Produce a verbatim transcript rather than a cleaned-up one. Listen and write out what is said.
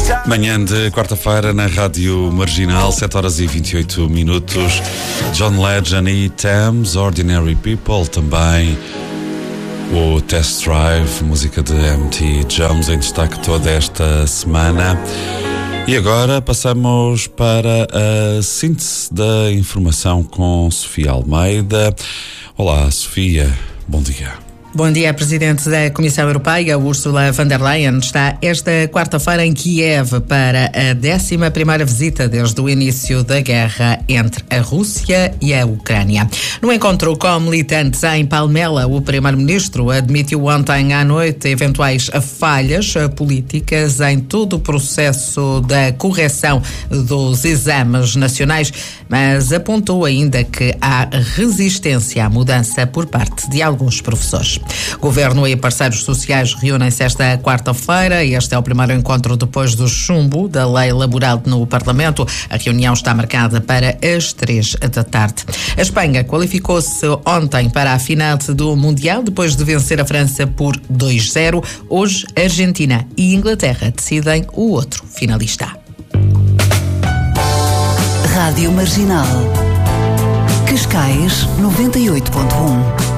Manhã de quarta-feira na Rádio Marginal, sete horas e vinte e oito minutos. John Legend e Thames, Ordinary People, também o Test Drive, música de M T Jones em destaque toda esta semana. E agora passamos para a síntese da informação com Sofia Almeida. Olá, Sofia, bom dia. Bom dia. A Presidente da Comissão Europeia, Ursula von der Leyen, está esta quarta-feira em Kiev para a décima primeira visita desde o início da guerra entre a Rússia e a Ucrânia. No encontro com militantes em Palmela, o Primeiro-Ministro admitiu ontem à noite eventuais falhas políticas em todo o processo da correção dos exames nacionais, mas apontou ainda que há resistência à mudança por parte de alguns professores. Governo e parceiros sociais reúnem-se esta quarta-feira. Este é o primeiro encontro depois do chumbo da lei laboral no Parlamento. A reunião está marcada para as três da tarde. A Espanha qualificou-se ontem para a final do Mundial depois de vencer a França por dois a zero. Hoje, Argentina e Inglaterra decidem o outro finalista. Rádio Marginal. Cascais noventa e oito ponto um.